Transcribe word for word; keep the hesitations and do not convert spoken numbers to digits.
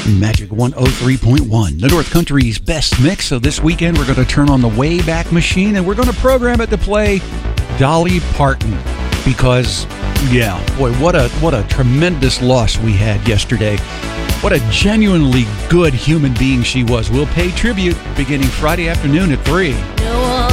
Magic one oh three point one, the North Country's best mix. So this weekend we're going to turn on the Wayback Machine and we're going to program it to play Dolly Parton because, yeah, boy, what a what a tremendous loss we had yesterday. What a genuinely good human being she was. We'll pay tribute beginning Friday afternoon at three. No one